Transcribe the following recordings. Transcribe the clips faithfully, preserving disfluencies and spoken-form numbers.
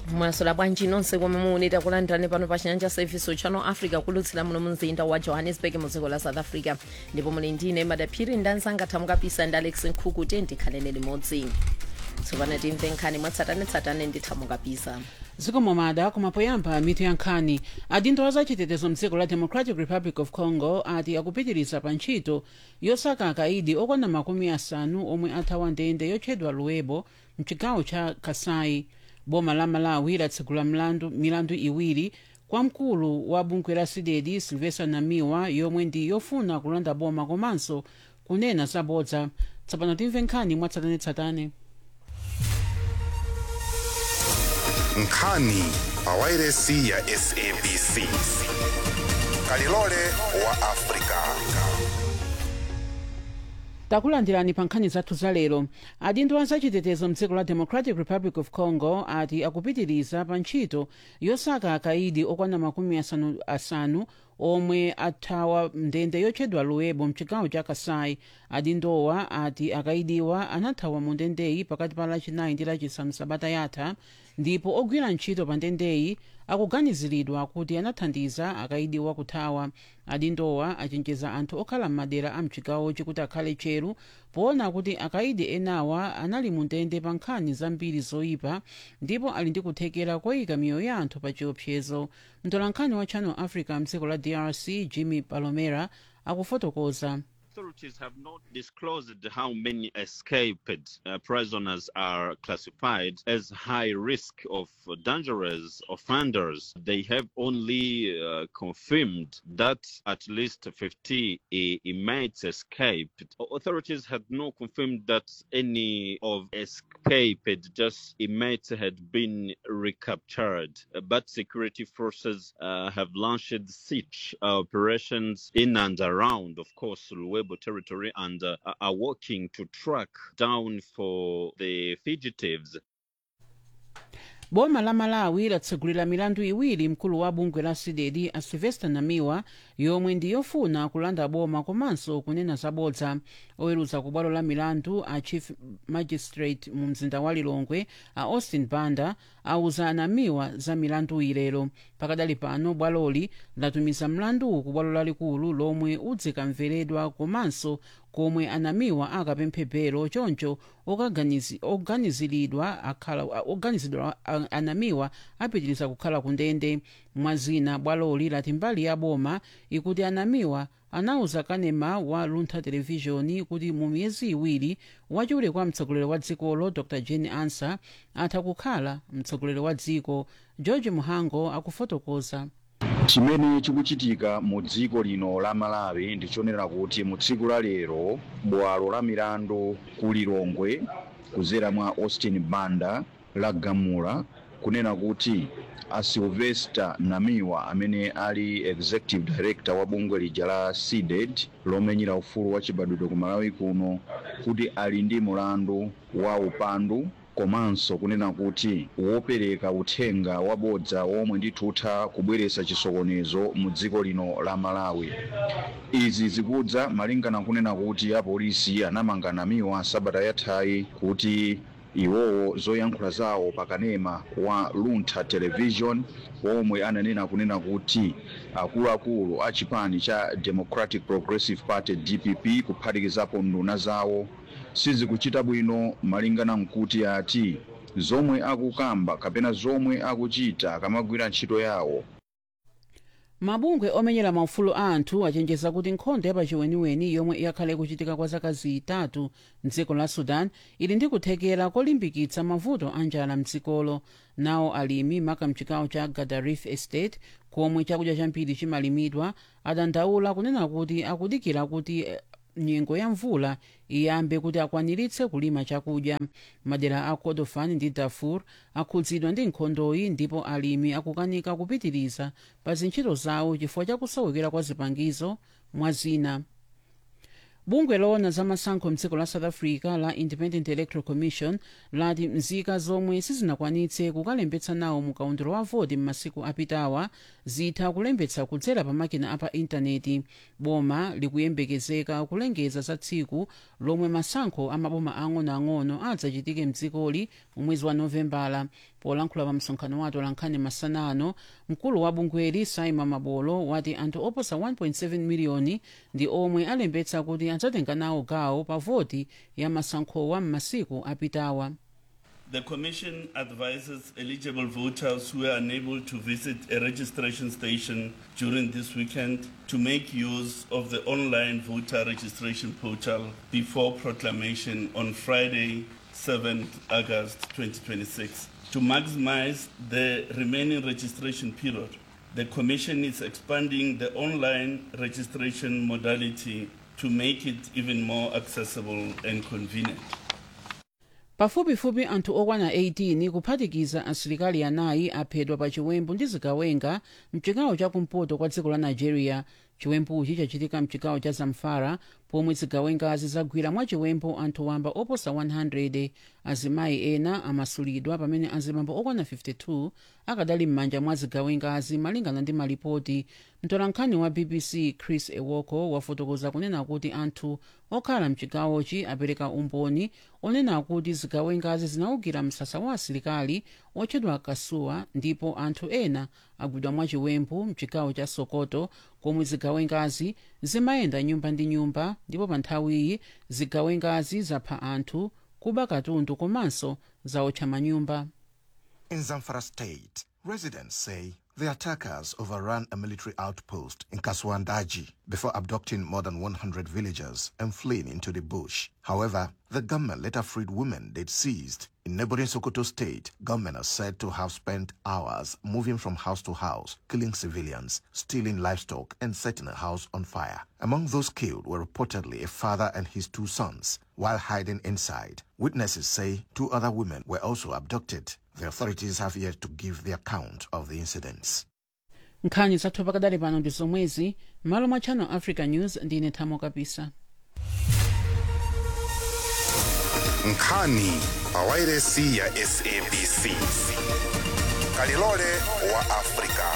mwasola bwanji nonse komwe muoneta kulandirani pano pa chinyanja service channel africa kulutsira muno mumzinda wa johannesburg mu dziko la south africa ndipo muli ndine madaphiri ndanzanga thamukapisa ndi alex nkhuku tikhaleni limodzi tsopano timve nkhani mwatsatanetsatane ndi thamukapisa. zikomo mada kumapoyamba mitu ya nkhani. adindo a zachitetezo mdziko la democratic republic of congo ati akupitiriza pa ntchito yosaka akaidi okwana makumi asanu omwe athawa ndende yotchedwa luwebo mchigawo cha kasai. boma la malawi latsegula milandu, milandu iwiri kwa mkulu wa bungwe la sidedi silvester namiwa yomwe ndi yofuna kulanda boma komanso kunena zabodza. tsopano timve nkhani mwatsatanetsatane. nkhani pa wairesi ya S A B C kalilole wa Afrika. takulandirani pa nkhani zathu za lero. adindo a zachitetezo mdziko la democratic republic of congo ati akupitiriza pa ntchito yosaka akaidi okwana makumi asanu, asanu omwe athawa ndende yotchedwa luwebo mchigawo cha kasai. adindowa ati akaidiwa anathawa mu ndendeyi pakati pa lachinayi ndi lachisanu sabata yatha, ndipo ogwira ntchito pa ndendeyi akuganiziridwa kuti anathandiza akaidiwa kuthawa. adindowa achenjeza anthu okhala m'madera a mchigawochi kuti akhale cheru poona kuti akaidi enawa anali mu ndende pa nkhani zambiri zoyipa ndipo ali ndi kuthekera koyika miyoyo ya anthu pa chiopsezo. mtolankhani wa channel africa mdziko la D R C Jimmy Palomera akufotokoza. Authorities have not disclosed how many escaped uh, prisoners are classified as high risk of uh, dangerous offenders. They have only uh, confirmed that at least fifty uh, inmates escaped. Authorities had not confirmed that any of escaped just inmates had been recaptured. Uh, but security forces uh, have launched siege operations in and around, of course, Luwebo territory and uh, are working to track down for the fugitives. boma la malawi latsegulira milandu iwiri mkulu wa bungwe la sidedi a silvester namiwa yomwe ndi yofuna kulanda boma komanso kunena zabodza. oweruza ku bwalo la milandu a chief magistrate mu mzinda wa lilongwe a austin banda auza namiwa za milandu ilero. pakadali pano bwaloli latumiza mlandu ku bwalo lalikulu lomwe udzikamveredwa komanso komwe anamiwa akapemphe belo choncho oganiziridwa akhala oganizidwa anamiwa apitiriza kukhala ku ndende. mwazina bwaloli lati mbali ya boma ikuti anamiwa anauza kanema wa luntha televishoni kuti mu miyezi iwiri wachiwiri kwa mtsogoleri wa dzikolo dr jane ansa atha kukhala mtsogoleri wa dziko. george muhango akufotokoza. chimene chikuchitika mu dziko lino la malawi ndichonera kuti mu tsiku la lero bwalo la milandu ku lilongwe kuzera mwa austin banda lagamula kunena kuti a silvester namiwa amene ali executive director wa bungwe lija la sided lomenyera ufulu wa chibadwidwe ku malawi kuno kuti ali ndi mulandu wa upandu komanso kunena kuti wopereka uthenga wabodza omwe ndithutha kubweretsa chisokonezo mu dziko lino la malawi. izi zikudza malingana kunena kuti apolisi anamanga namiwa sabata yathayi kuti iwowo zoyankhula zawo pakanema wa luntha television omwe ananena kunena kuti akuluakulu a chipani cha democratic progressive party D P P kuphatikizapo nduna zawo sizikuchita bwino malingana nkuti ati zomwe akukamba kapena zomwe akuchita akamagwira ntchito yawo. mabungwe omenyera maufulu a anthu achenjeza kuti nkhondo yapachiweniweni yomwe iyakhale kuchitika kwa zaka zitatu mdziko la sudan ili ndi kuthekera kolimbikitsa mavuto a njala mdzikolo. nawo alimi maka mchigawo cha Gadarif estate komwe chakudya chambiri chimalimidwa adandaula kunena kuti akudikira kuti nyengo ya mvula iyambe kuti akwaniritse kulima chakudya. madera a Kordofan ndi Darfur akhudzidwa ndi nkhondoyi ndipo alimi akukanika kupitiriza pa zintchito zawo chifukwa chakusowekera kwa zipangizo mwazina. bungwe loona za masankho mdziko la south africa la independent electoral commission lati mzika zomwe sizinakwanitse kukalembetsa nawo mukaundiro wa voti m'masiku apitawa zitha kulembetsa kudzera pa makina apa intaneti. boma likuyembekezeka kulengeza za tsiku lomwe masankho amaboma ang'onoang'ono adzachitike mdzikoli mu mwezi wa novembala. polankhula pa msonkhano wa atolankhani masana ano, mkulu wa bungweli Simon Mabolo wati anthu oposa one point seven miliyoni ndi omwe alembetsa kuti adzatenga nawo gawo pa voti ya masankhowa m'masiku apitawa. The Commission advises eligible voters who are unable to visit a registration station during this weekend to make use of the online voter registration portal before proclamation on Friday, seventh August twenty twenty-six. To maximize the remaining registration period, the Commission is expanding the online registration modality to make it even more accessible and convenient. Pafupifupi anthu okwana eighteen kuphatikiza asilikali anayi aphedwa pa chiwembu ndi zigawenga mchigawo chakumpoto kwa dziko la Nigeria. Chiwembuchi chachitika mchigawo cha Zamfara pomwe zigawengazi zagwira mwa chiwembu anthu wamba oposa one hundred. Azimayi ena amasulidwa pamene azimambo okwana fifty-two akadali m'manja mwa zigawengazi malingana ndi malipoti. Mtolankhani wa B B C Chris Ewoko wafotokoza kunena kuti anthu okhala mchigawochi apereka umboni onena kuti zigawengazi zinawukira msasa wa asilikali otchedwa Kasuwa ndipo anthu ena agwidwa mwa chiwembu mchigawo cha Sokoto komwe zigawengazi zimayenda nyumba ndi nyumba ndipo pa nthawiyi zigawengazi zapha anthu, kuba katundu komanso zaotcha manyumba. In Zamfara State, residents say the attackers overran a military outpost in Kaswandaji before abducting more than one hundred villagers and fleeing into the bush. However, the government later freed women they'd seized. In neighboring Sokoto State, government are said to have spent hours moving from house to house, killing civilians, stealing livestock, and setting a house on fire. Among those killed were reportedly a father and his two sons, while hiding inside. Witnesses say two other women were also abducted. The authorities have yet to give the account of the incidents. Nkhani zathu pakadali pano ndi zomwezi, malo mwa Channel Africa News ndine Thamo Kapisa. Nkhani pa wailesi ya S A B C. Kalilole wa Afrika.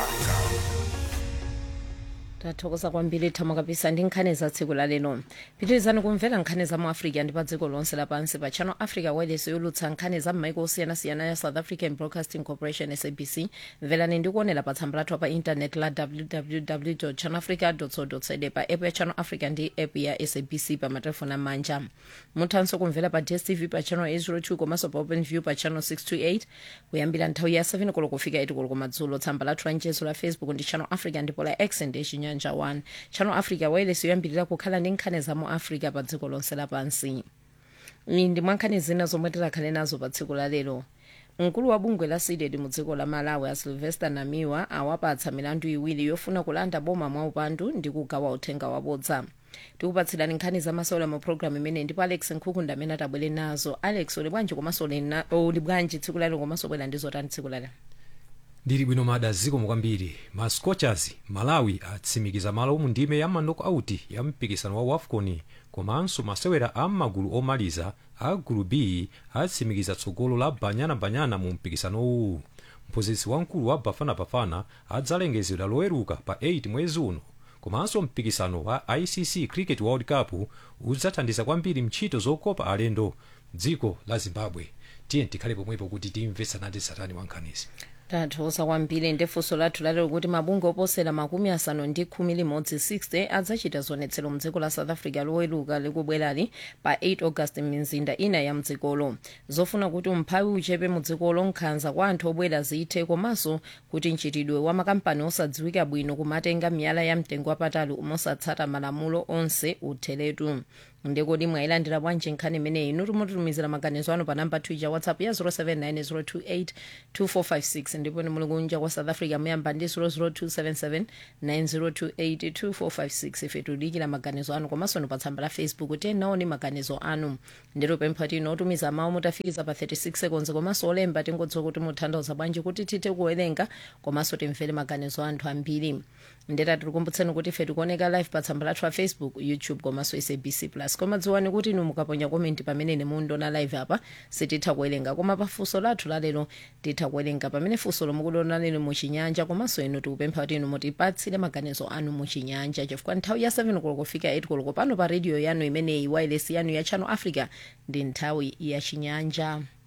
tathokoza kwambiri Thamo Kapisa ndi nkhani za tsiku la lero. Pitirizani kumvera nkhani za mu Africa ndi pa dziko lonse lapansi pa Channel Africa wireless yolutsa nkhani za m'maiko osiyanasiyana ya South African Broadcasting Corporation S A B C. Mverani ndi kuonera pa tsamba lathu pa internet la w w w dot channel africa dot co dot za pa app ya Channel Africa ndi app ya S A B C pa matelefoni amanja. Muthanso kumvera pa D S T V pa channel eight oh two komanso pa OpenView pa channel six twenty-eight kuyambira nthawi ya seven koloko kufika eight koloko madzulo. Tsamba lathu la njezo la Facebook ndi Channel Africa ndipo la X ndi Chinyanja one. Channel Africa wireless yoyambirira kukhala ndi nkhani za mu Africa pa dziko lonse lapansi. Iyi ndi mwankhani zina zomwe tikhale nazo pa tsiku la lero. Mkulu wa bungwe la S I D E D mu dziko la Malawi a Sylvester Namiwa awapatsa milandu iwiri yofuna kulanda boma mwa upandu ndi kugawa uthenga wabodza. Tikupatsirani nkhani za masewera mu program imene ndipo Alex Nkhukunda amene atabwere nazo. Alex, uli bwanji komanso uli bwanji tsiku la lero komanso bwera ndi zotani tsiku la lero? Ndili bwino mada zikomo kwambiri. Ma Scorchers Malawi atsimikiza malo mu ndime ya manoko auti ya mpikisano wa WAFCON komanso masewera a magulu omaliza a gulu B atsimikiza tsogolo la banyana banyana mu mpikisano uwu. Mphunzitsi wamkulu wa Bafana Bafana adzalengezedwa loweruka pa eight mwezi uno. Komanso mpikisano wa I C C Cricket World Cup udzathandiza kwambiri mchito zokopa alendo dziko la Zimbabwe. Tiye tikhale pomwepo kuti timvetsana ndi satani wankhanizi. Tathokoza kwambiri ndi funso lathu lalero kuti mabungwe oposera makumi asanu ndi khumi limodzi sixty adzachita zionetsero mdziko la South Africa loweruka likubwerali pa eight August m'mizinda ina ya mdzikolo. Zofuna kuti umphawi uchepe mdzikolo, nkhanza kwa anthu obwera zithe komanso kuti mchitidwe wa makampani osadziwika bwino kumatenga miyala ya mtengo wapatali umosatsata malamulo onse utheretu. Ndikodi mwayilandira bwanji nkhani imeneyi? Inu tumutumizira maganizo anu pa namba twitter WhatsApp ya zero seven nine zero two eight two four five six ndipo ni muli kunja kwa South Africa muyamba ndi zero zero two seven seven nine zero two eight two four five six. Ife tudikira maganizo anu komanso ni pa tsamba la Facebook tenaoni maganizo anu. Ndiro pempha tino otumiza mawu mutafikiza pa thirty six seconds komanso olemba tingodzoka kuti muthandiza bwanji kuti tithe kuwerenga komanso timvere maganizo anthu ambiri. Ndeta tikukumbutseni kuti ife tikuoneka live pa tsamba lathu la Facebook, YouTube komanso S A B C plus. Koma dziwani kuti inu mukaponya comment pamene ne mundiona live apa sititha kuwerenga, koma pa funso lathu lalero titha kuwerenga pamene funso lomukudiona lero muchinyanja komanso inu tikupempha kuti inu mutipatsire maganizo anu muchinyanja chifukwa nthawi ya seven koloko kufika eight koloko pano pa radio yanu imeneyi wireless yanu ya Channel Africa ndi nthawi ya chinyanja.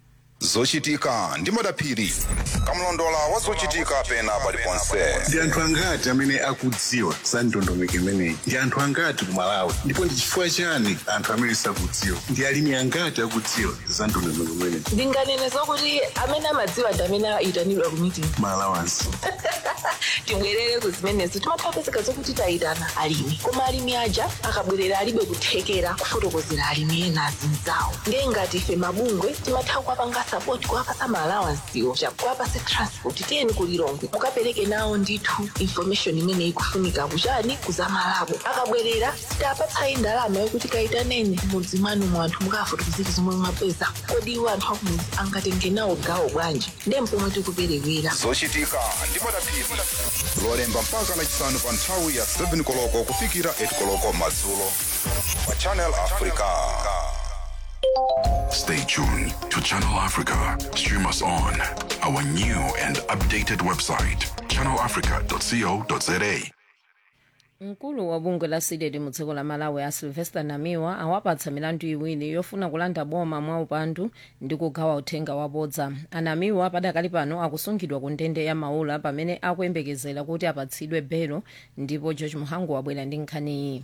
zochitika ndi madaphiri kamlondola wa zochitika pena paliponse. Ndi anthu angati amene akudziwa za ndondomeko imeneyi? Ndi anthu angati ku Malawi? Ndipo ndi chifukwa chani anthu amene sakudziwa? Ndi alimi angati akudziwa za ndondomeko imeneyi? Ndinganene zokuti amene amadziwa ndi amene ayitanidwa ku meeting. Malawansi. Tibwerere ku zimenezo timathapezeka zokuti tayitana alimi. Koma alimi aja akabwerera alibe kuthekera kufotokozera alimi ena azinzawo. Ndiye ngati ife mabungwe timatha kuwapanga support kuwapasa maalawansiwo kuwapasa transport tiyeni kulilongwe mukapereke nawo ndithu information imene ikufunika kuchani kuzamalabo akabwerera sitapatsa ndalama yokuti kayitaneni mudzi mwanu mwanthu mukafotokozera zomwe mwapeza kodi iwo anthu akumudzi angatenge nawo gawo bwanji ndiye mpomwe tikuperewera zochitika ndi madaphiri lolemba mpaka lachisanu pa nthawi ya seven koloko kufikira eight koloko madzulo pa Channel Africa. Stay tuned to Channel Africa. Stream us on our new and updated website, channel africa dot co dot za. Mkulu wa bungwe la sidedi mu dziko la Malawi a Sylvester Namiwa awapatsa milandu iwiri yofuna kulanda boma mwa upandu ndi kugawa uthenga wabodza. Anamiwa padakali pano akusungidwa ku ndende ya Maula pamene akuyembekezera kuti apatsidwe belo ndipo George Muhangu wabwera ndi nkhaniyi.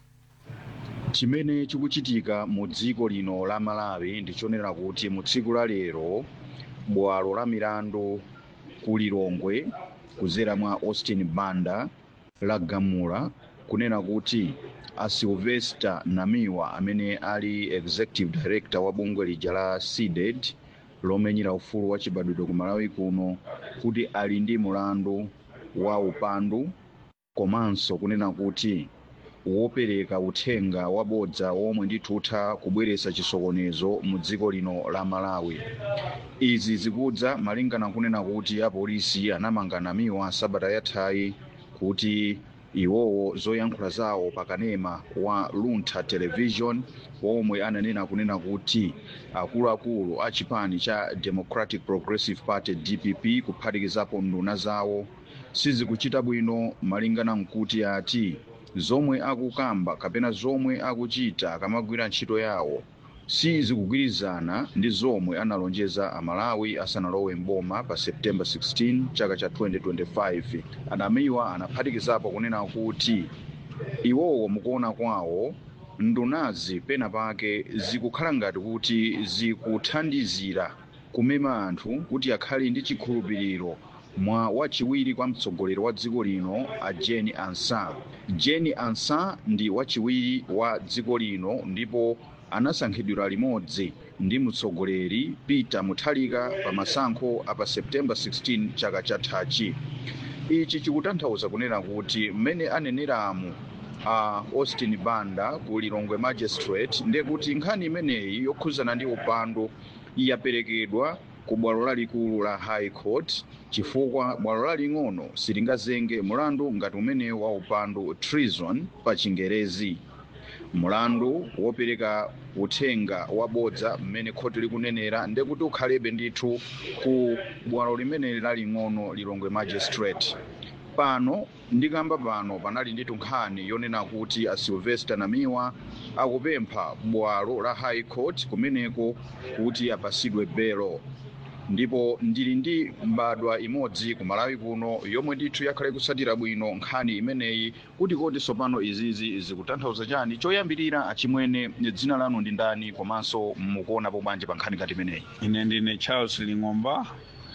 Chimene chikuchitika mu dziko lino la Malawi ndichonera kuti mu tsiku la lero bwalo la milandu ku Lilongwe kuzera mwa Austin Banda lagamula kunena kuti a Sylvester Namiwa amene ali executive director wa bungwe lija la sided lomenyera ufulu wa chibadwidwe ku Malawi kuno kuti ali ndi mulandu wa upandu komanso kunena kuti wopereka uthenga wabodza omwe ndithu kubweretsa chisokonezo mu dziko lino la Malawi. Izi zikudza malingana kunena kuti apolisi anamanga Namiwa sabata yathayi kuti iwowo zoyankhula zawo pakanema wa Luntha Television omwe ananena kunena kuti akuluakulu a chipani cha Democratic Progressive Party D P P kuphatikizapo nduna zawo sizikuchita bwino malingana nkuti ati zomwe akukamba kapena zomwe akuchita akamagwira ntchito yawo sizikugwirizana ndi zomwe analonjeza amalawi asanalowe mboma pa September sixteen chaka cha twenty twenty-five. Anamiwa anaphatikizapo kunena kuti iwowo mukuona kwawo ndunazi pena pake zikukhala ngati kuti zikuthandizira kumema anthu kuti akhale ndi chikhulupiriro mwa wachiwiri kwa mtsogoleri wa dziko lino a Jeni Ansah. Jeni Ansah ndi wachiwiri wa dziko lino ndipo anasankhidwira limodzi ndi mtsogoleri Peter Mutharika pa masankho apa September sixteen chaka chathachi. Ichi chikutanthauza kunena kuti mmene aneneramu a uh, Austin Banda ku Lilongwe Magistrate ndiye kuti nkhani imeneyi yokhuzana ndi upandu yaperekedwa ku bwalo lalikulu la High Court chifukwa bwalo laling'ono silingazenge mulandu ngati umene wa upandu treason pa Chingerezi. Mulandu wopereka uthenga wabodza mmene khoti likunenera ndiye kuti ukhalebe ndithu ku bwalo limene laling'ono Lilongwe Magistrate. Pano ndikamba pano panali ndi nkhani yonena kuti a Sylvester Namiwa akupempha bwalo la High Court kumeneko kuti apasidwe belo. Ndipo ndili ndi mbadwa imodzi ku Malawi kuno yomwe ndithu yakhale kusatira bwino nkhani imeneyi kuti kodi sopano izizi zikutanthauza chani. Choyambirira achimwene dzina lanu ndi ndani komanso mukuona bwanji pa nkhani ngati imeneyi? Ine ndine Charles Ling'omba.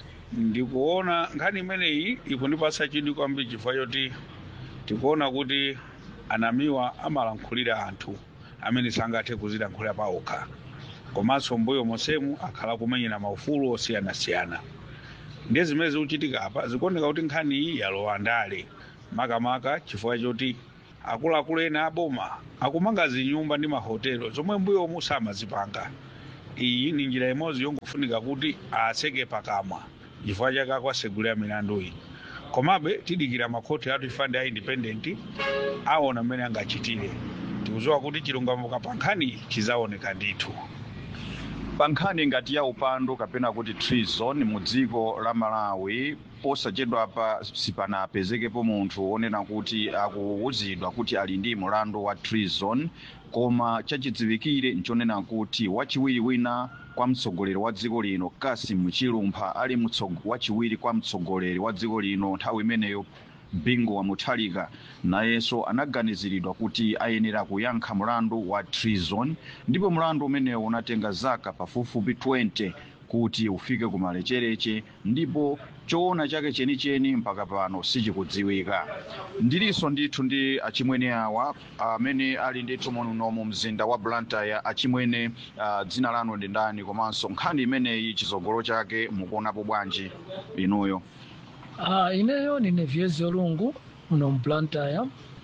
Ndikuona nkhani imeneyi ikundipatsa chidwi kwambiri chifukwa choti tikuona kuti Anamiwa amalankhulira anthu amene sangathe kuzilankhulira pawokha. Komanso mbuyo mosemu akhala kumenyera maufulu osiyanasiyana. Ndiye zimene zikuchitika apa zikuoneka kuti nkhani iyi yalowa ndale makamaka chifukwa choti akuluakulu ena aboma akumanga zinyumba ndi mahotelo zomwe mbuyo musamazipanga. Iyi ni njira imodzi yongofunika kuti aseke pakamwa chifukwa chake akwasegulira milandu iyi. Komabe tidikira makhoti athu ifande a independent aona mmene angachitire. Tikudziwa kuti chilungamo pa nkhani chizaoneka ndithu. pankhani ngati ya upando kapena kuti treason mu dziko la Malawi posachedwa pa sipanapezekepo munthu onena kuti akuwuzidwa kuti ali ndi mulandu wa treason, koma chachidziwikire nchonena kuti wachiwiri wina kwa mtsogoleri wa dziko lino Kassim Chilumpha ali wachiwiri kwa mtsogoleri wa dziko lino nthawi imeneyo Bingu wa Mutharika nayenso anaganiziridwa kuti ayenera kuyankha mulandu wa treason, ndipo mulandu umenewo unatenga zaka pafupifupi twenty kuti ufike kumalechereche, ndipo choona chake chenicheni mpaka pano sichikudziwika. Ndilinso ndithu ndi achimwene awa amene ali ndithu muno mu mzinda wa Blantyre. Achimwene, uh, dzina lanu ndi ndani komanso nkhani imeneyi chizogolo chake mukuonapo bwanji inuyo? Ah, ineyo nine Vyezi Olungu muno mu Blantyre.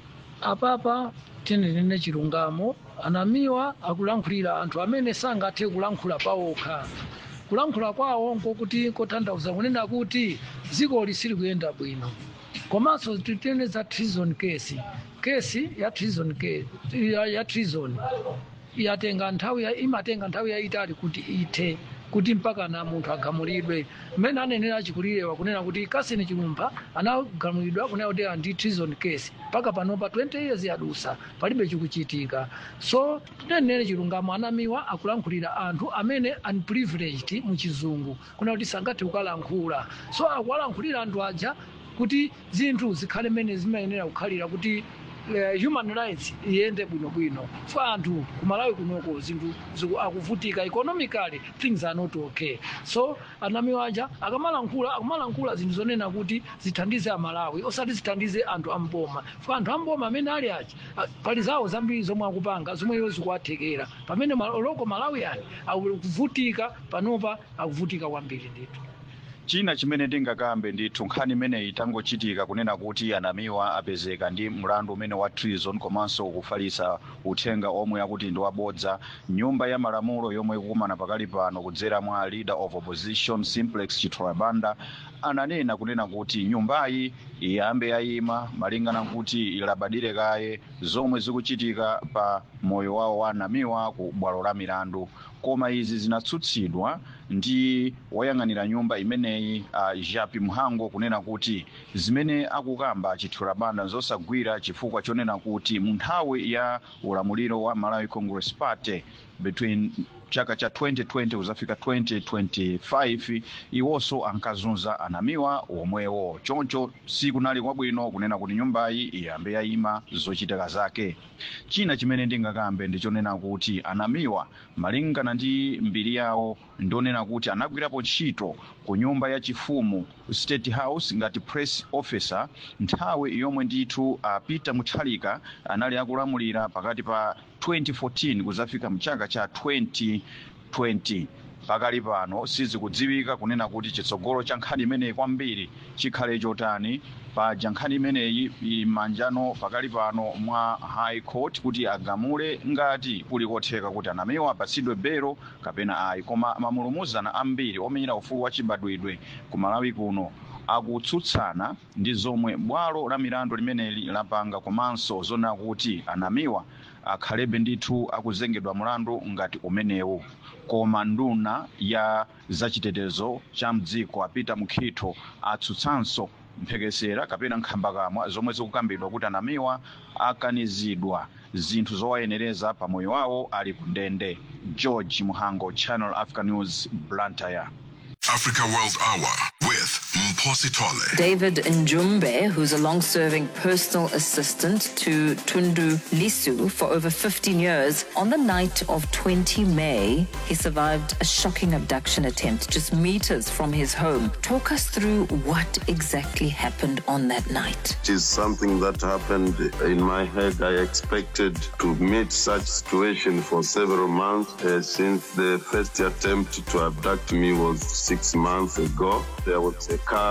Apapa tene nene chilungamo anamiwa akulankhulira anthu amene sangathe kulankhula pawokha. Kulankhula kwawo nkokuti kotanthauza kunena kuti dziko lisili kuyenda bwino. Komanso titene za treason case. Case ya treason case ya, ya treason yatenga nthawi ya imatenga nthawi yaitali kuti ithe kuti mpaka na munthu agamulidwe. Mmene anenera achikulirewa kunena kuti Kassim Chilumpha anagamulidwa kunena kuti ndi treason case mpaka panopa twenty years yadusa palibe chikuchitika. So tinenere chilungamo anamiwa akulankhulira anthu amene unprivileged mu chizungu kunena kuti sangathe kukalankhula. So akulankhulira anthu aja kuti zinthu zikhale mmene zimayenera kukhalira kuti Uh, human rights iyende bwino bwino. For anthu kumalawi kunoko zinthu akuvutika economically, things are not okay. So anamiwaja akamalankhula akamalankhula zinthu zonena kuti zithandize amalawi osati zithandize anthu amboma. For anthu amboma amene ali achi pali zawo zambiri zomwe akupanga zomwe zikuwathekera pamene loko malawi ali akuvutika panopa akuvutika kwambiri ndithu. China chimene ndingakambe ndithu nkhani imeneyi itangochitika kunena kuti anamiwa apezeka ndi mlandu umene wa treason komanso kufalitsa uthenga omwe akuti ndi wabodza. Nyumba ya malamulo yomwe ikukumana pakali pano kudzera mwa leader of opposition Simplex Chitolabanda ananena kunena kuti nyumbayi iyambe yayima malingana kuti ilabadire kaye zomwe zikuchitika pa moyo wawo wa anamiwa ku bwalo la milandu. Koma izi zinatsutsidwa ndi woyang'anira nyumba imeneyi uh, Japi Mhango kunena kuti zimene akukamba Chitolabanda nzosagwira chifukwa chonena kuti mu nthawi ya ulamuliro wa Malawi Congress Party between chaka cha twenty twenty kuzafika twenty twenty-five iwonso ankazunza anamiwa omwewo. Choncho sikunali kwabwino kunena kuti nyumbayi iyambe yayima zochitika zake. China chimene ndingakambe ndichonena kuti anamiwa malingana ndi mbiri yawo ndonena kuti anagwirapo ntchito ku nyumba ya chifumu State House ngati press officer nthawi yomwe ndithu uh, Peter Mutharika anali akulamulira pakati pa twenty fourteen kuzafika mchaka cha twenty twenty. Pakali pano sizikudziwika kunena kuti chitsogolo cha nkhani imeneyi kwambiri chikhale chotani. Paja nkhani imeneyi imanjano pakali pano mwa High Court kuti agamule ngati kuli kotheka kuti anamiwa apatsidwe belo kapena ayi. Koma mamulumuzana ambiri omenyera ufulu wa chibadwidwe ku Malawi kuno akutsutsana ndi zomwe bwalo la milandu limeneli lapanga, komanso zona kuti anamiwa akhalebe ndithu akuzengedwa mulandu ngati umenewu. Koma nduna ya zachitetezo cha mdziko apita Mukhitho atsutsanso mphekesera kapena nkhambakamwa zomwe zikukambidwa kuti anamiwa akanizidwa zinthu zowayenereza pa moyo wawo ali kundende. George Muhango, Channel Africa News, Blantyre. Africa World Hour with Mposi Tole. David Njumbe, who's a long-serving personal assistant to Tundu Lisu for over fifteen years, on the night of twenty May, he survived a shocking abduction attempt just meters from his home. Talk us through what exactly happened on that night. It is something that happened in my head. I expected to meet such situation for several months uh, since the first attempt to abduct me was six months ago. There was a car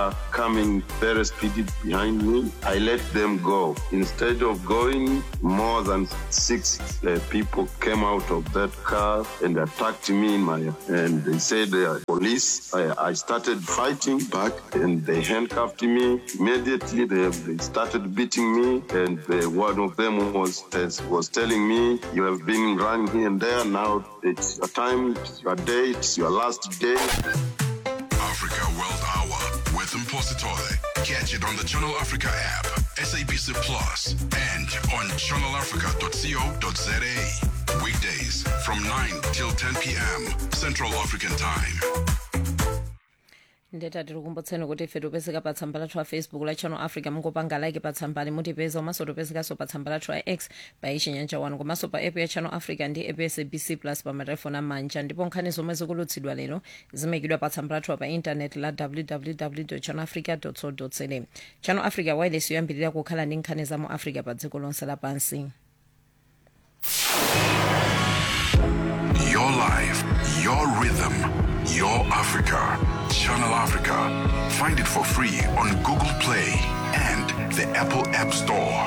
are coming very speedy behind me. I let them go. Instead of going, more than six uh, people came out of that car and attacked me in my, and they said they are police. I, I started fighting back and they handcuffed me. Immediately they, they started beating me, and uh, one of them was was telling me, you have been running here and there, now it's your time, it's your day, it's your last day. Africa World Hour with Mpositole. Catch it on the Channel Africa app, S A B C Plus, and on channel africa dot co dot za. Weekdays from nine till ten p.m. Central African Time. ndeta tiri kumbotseni kuti ife topezeka pa tsamba lathu a Facebook la Channel Africa, mungopanga like pa tsambali mutipeza, komanso topezekanso pa tsamba lathu a X pa ichinyanja wanu, komanso pa app ya Channel Africa ndi app ya S A B C Plus pa matelefoni amanja. Ndipo nkhani zomwe zikulutsidwa lero zimayikidwa pa tsamba lathu pa internet la w w w dot channel africa dot co dot za. Channel Africa wireless yoyambirira kukhala ndi nkhani za mu Africa pa dziko lonse lapansi. Your life, your rhythm, your Africa. Channel Africa. Find it for free on Google Play and the Apple App Store.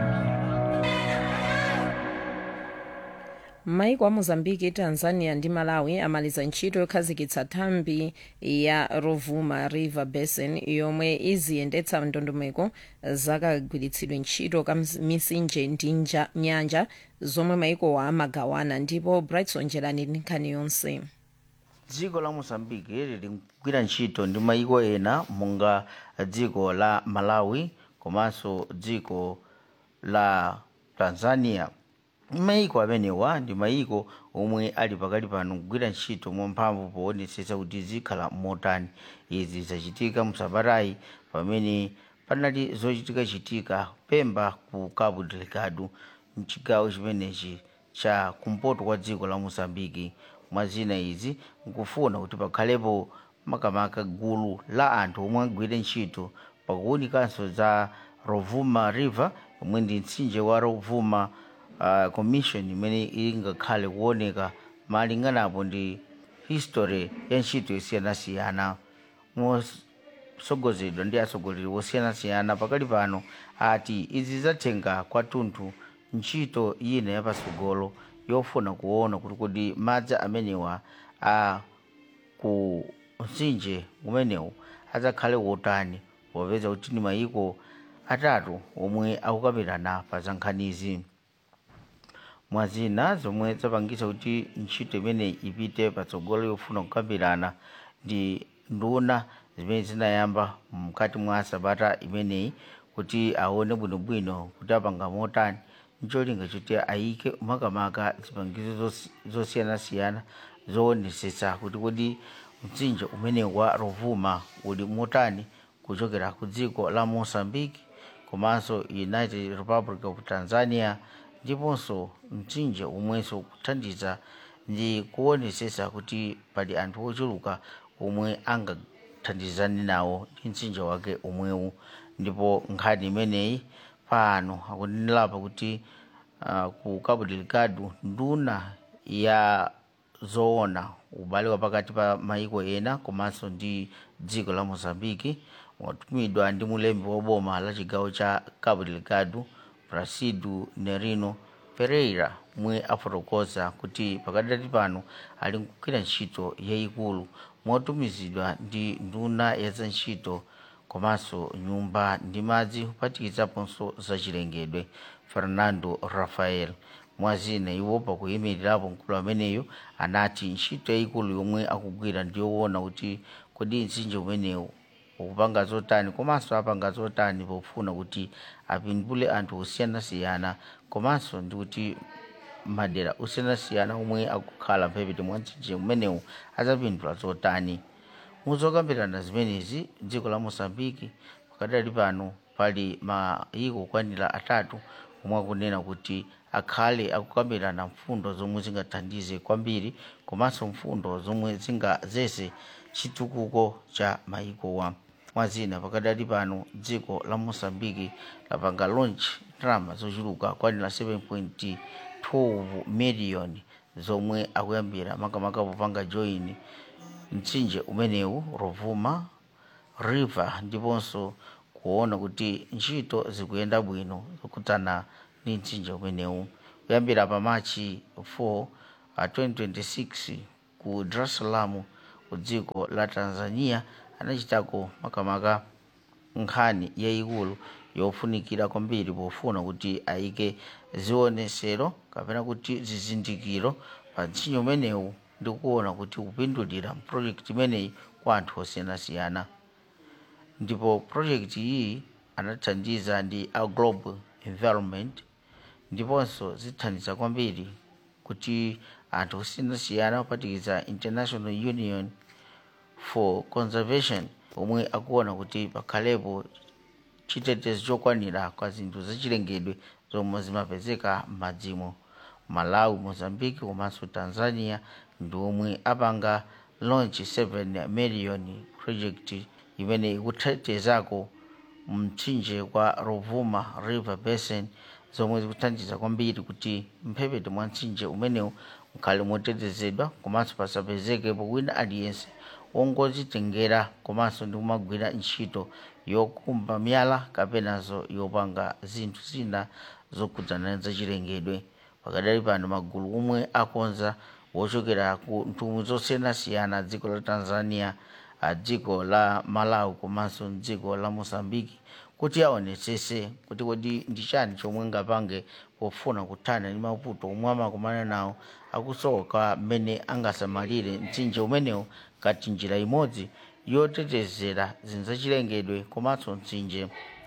Maiko a Mozambique, Tanzania ndi Malawi amaliza ntchito yokhazikitsa thambi ya Rovuma River Basin yomwe iziyendetsa ndondomeko zakagwiritsidwe ntchito ka misinje ndi nyanja zomwe maiko wa amagawana. Ndipo Brightson Jelani ndi nkhani yonse. dziko la Mozambique likugwira ntchito ndi maiko ena monga dziko la Malawi komanso dziko la Tanzania. Maiko amenewa ndi maiko omwe ali pakali pano kugwira ntchito mwamphamvu poonetsetsa kuti zikhala motani. Izi zachitika msabatayi pamene panali zochitika chitika Pemba ku Cabo Delgado, mchigawo chimenechi cha kumpoto kwa dziko la Mozambique. Mwazina izi nkufuna kuti pakhalepo makamaka gulu la anthu omwe agwire ntchito pakuwunikanso za Rovuma River, omwe ndi mtsinje wa Rovuma uh, Commission imene ingakhale kuoneka malinganapo ndi history ya ntchito yosiyanasiyana mosogozedwa ndi atsogoleri osiyanasiyana. Pakali pano ati izi zathenga kwathunthu ntchito ina yapatsogolo yofuna kuona kuti kodi madzi amenewa a ku mtsinje umenewu adzakhale wotani, popeza kuti ni maiko atatu omwe akukambirana pa zankhanizi. Mwazina zomwe zapangisa kuti ntchito imene ipite patsogolo yofuna kukambirana ndi nduna zimene zinayamba mkati mwa sabata imeneyi kuti aone bwinobwino kuti apanga motani, ncholinga choti ayike makamaka zipangizo zosiyanasiyana zoonetsetsa kuti kodi mtsinje umene wa Rovuma uli motani kuchokera ku dziko la Mozambique komanso United Republic of Tanzania, ndiponso mtsinje umwenso kuthandiza ndi kuonetsetsa kuti pali anthu ochuluka omwe angathandizane nawo ndi mtsinje wake omwewu. Ndipo nkhani imeneyi pano akundilapa kuti uh, ku Cabo Delgado nduna ya zoona ubale wa pakati pa maiko ena komanso ndi dziko la Mozambique watumidwa ndi mulembi wa boma la chigawo cha Cabo Delgado Placido Nerino Pereira, mwe afotokoza kuti pakadati pano ali kugwira ntchito yayikulu motumizidwa ndi nduna ya za ntchito komanso nyumba ndi madzi kupatikizaponso zachilengedwe Fernando Rafael. Mwazina iwo pakuyimirirapo mkulu ameneyo anati ntchito yayikulu yomwe akugwira ndiyoona kuti kodi mtsinje umenewu ukupanga zotani komanso apanga zotani pofuna kuti apindule anthu osiyanasiyana komanso ndi kuti madera osiyanasiyana omwe akukhala mphepete mwa mtsinje umenewu azapindula zotani. Muzokambirana zimenezi dziko la Mozambique pakadali pano pali maiko kwanira atatu omwe akunena kuti akhale akukambirana mfundo zomwe zingathandize kwambiri komanso mfundo zomwe zingazese chitukuko cha maiko wa. Mwazina pakadali pano dziko la Mozambique lapanga launch ndalama zochuluka kwanira seven point twelve million zomwe akuyambira makamaka popanga join mtsinje umenewu Rovuma river ndiponso kuona kuti ntchito zikuyenda bwino zokhudzana ndi mtsinje umenewu. Kuyambira pa Machi four twenty twenty-six ku Dar es Salaam ku dziko la Tanzania anachitako makamaka nkhani yayikulu yofunikira kwambiri pofuna kuti ayike zionesero kapena kuti zizindikiro pa mtsinje umenewu ndi kuona kuti kupindulira project imeneyi kwa anthu osiyanasiyana. Ndipo project iyi anathandiza ndi a Global Environment ndiponso zithandiza kwambiri kuti anthu osiyanasiyana kuphatikiza International Union for Conservation omwe akuona kuti pakhalepo chitetezo chokwanira kwa zinthu zachilengedwe zomwe zimapezeka m'madzimo. Malawi, Mozambique komanso Tanzania ndi omwe apanga launch seven million project imene ikutetezako mtsinje kwa Rovuma River Basin zomwe zikuthandiza kwambiri kuti mphepete mwa mtsinje umenewu ukhale motetezedwa komanso pasapezekepo wina aliyense wongodzitengera komanso ndi kumagwira ntchito yokumba miyala kapenanso yopanga zinthu zina zokhudzana zachilengedwe. Pakadali pano magulu omwe akonza wochokera ku nthumwi zosiyanasiyana dziko la Tanzania, dziko la Malawi komanso dziko la Mozambique kuti aonetsese kuti kodi ndi chani chomwe ngapange pofuna kuthana ndi mavuto omwe amakumana nawo akusoka mmene angasamalire mtsinje umenewu ngati njira imodzi yotetezera zinthu zachilengedwe komanso mtsinje